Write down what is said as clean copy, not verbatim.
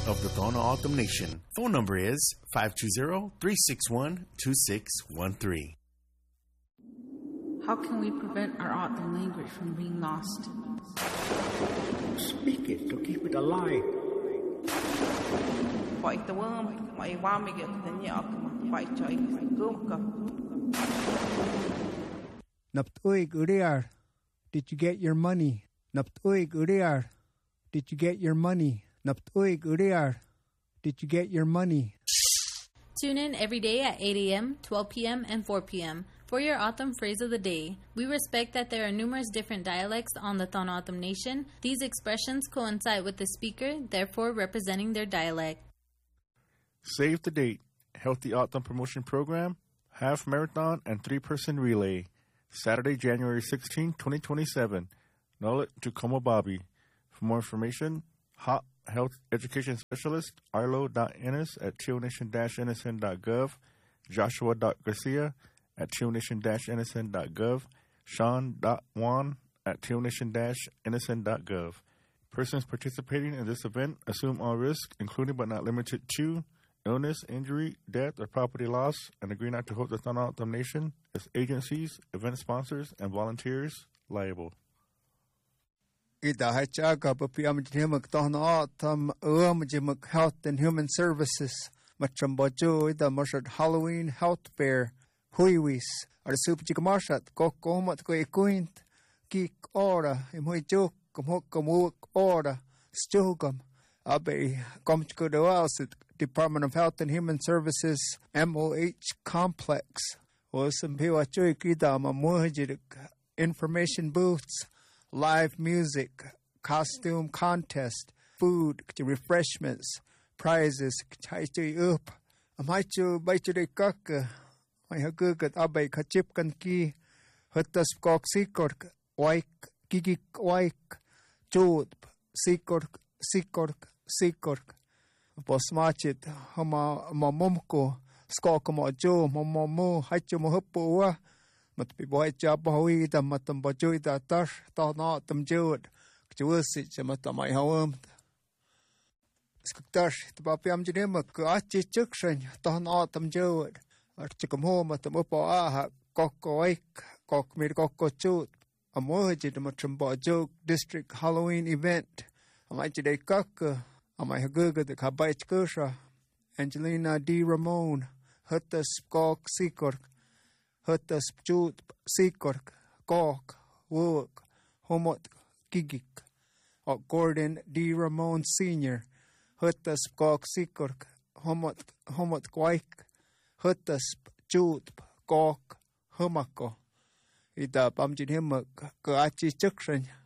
of the Tohono O'odham Nation. Phone number is 520-361-2613. How can we prevent our O'odham language from being lost? Speak it to keep it alive. Naptuig uriar, did you get your money? Naptuig uriar, did you get your money? Naptuig uriar, did you get your money? Tune in every day at 8 a.m., 12 p.m., and 4 p.m. for your O'odham phrase of the day. We respect that there are numerous different dialects on the Tohono O'odham Nation. These expressions coincide with the speaker, therefore representing their dialect. Save the date. Healthy O'odham Promotion Program, Half Marathon and 3-person Relay. Saturday, January 16, 2027. Nullet to Komobabi. For more information, Hot Health Education Specialist, arlo.ennis at chionation-nsn.gov, joshua.garcia at chionation-nsn.gov, sean.wan at chionation-nsn.gov. Persons participating in this event assume all risks, including but not limited to illness, injury, death, or property loss, and agree not to hold the Tohono O'odham Nation, its agencies, event sponsors, and volunteers liable. Ida hachaga papiamjimuk Tohono O'odham Health and Human Services Machambojo ida Marshad Halloween Health Fair Huiwis Arsupchikamashat Kokomat Koikuint Kik Ora Imhuijuk Kumuk Ora Stugam Abe Komchkodoasit Department of Health and Human Services MOH Complex Osampiwa Chuikida Mamuhajik information booths, live music, costume contest, food, refreshments, prizes, chaichu up. Amaichu baichu kaka. I hagugat abay kachipkan ki. Hutas kok sikork, waik, gigik waik, chud, sikork. Posmachit, hama mamumko, skokamo jo, mamamu, hachu mohupuwa. Mat piboy chabawi da matam bajui da tash, ta na tam jud, kchusi chamatama hawam. Skutash, the papiam jinemak, achi chukshan, ta na tam jud, archikamho matam upo aha, kokoik, kok mir kokochut, a mohajid matamba joke district Halloween event. Amajide kaka, amahaguga the kabaich kusha, Angelina D. Ramon, Hutas Kok Sikork, Hutas Jut Sikork, Kok, Wook, Homot Gigik, Gordon D. Ramon Sr., Hutas Kok Sikork, Homot Kwaik, Hutas Jut Kok, Humako, Ida Bamjin Himak, Kachi Chukshan.